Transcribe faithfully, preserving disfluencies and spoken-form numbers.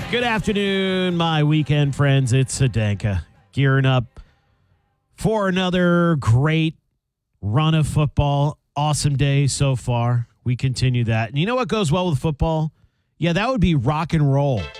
Good afternoon, my weekend friends. It's Sadanka gearing up for another great run of football. Awesome day so far. We continue that. And you know what goes well with football? Yeah, that would be rock and roll.